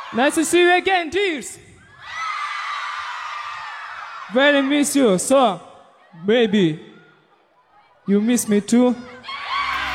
Nice to see you again, dears. Very miss you, so maybe you miss me too.